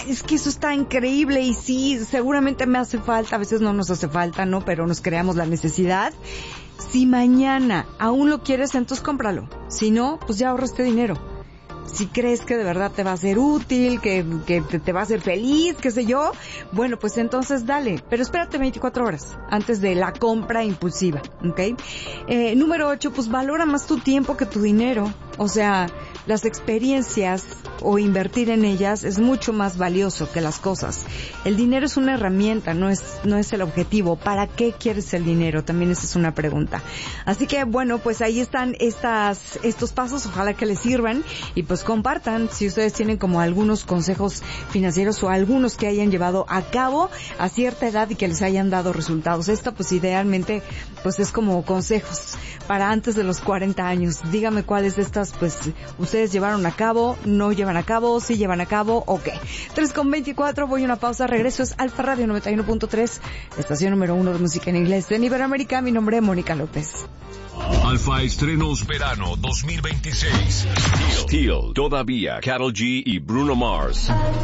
es que eso está increíble y sí, seguramente me hace falta, a veces no nos hace falta, ¿no? Pero nos creamos la necesidad. Si mañana aún lo quieres, entonces cómpralo. Si no, pues ya ahorraste dinero. Si crees que de verdad te va a ser útil, que te va a hacer feliz, qué sé yo, bueno, pues entonces dale. Pero espérate 24 horas antes de la compra impulsiva, ¿ok? Número 8, pues valora más tu tiempo que tu dinero. O sea, las experiencias o invertir en ellas es mucho más valioso que las cosas. El dinero es una herramienta, no es el objetivo. ¿Para qué quieres el dinero? También esa es una pregunta. Así que bueno, pues ahí están estos pasos, ojalá que les sirvan y pues compartan si ustedes tienen como algunos consejos financieros o algunos que hayan llevado a cabo a cierta edad y que les hayan dado resultados. Esta pues idealmente pues es como consejos para antes de los 40 años. Dígame cuáles de estas pues ustedes llevaron a cabo, no llevan a cabo, sí llevan a cabo, ok. 3:24, voy a una pausa, regreso, es Alfa Radio 91.3, estación número 1 de música en inglés en Iberoamérica. Mi nombre es Mónica López. Alfa Estrenos Verano 2026. Steel, todavía, Karol G y Bruno Mars.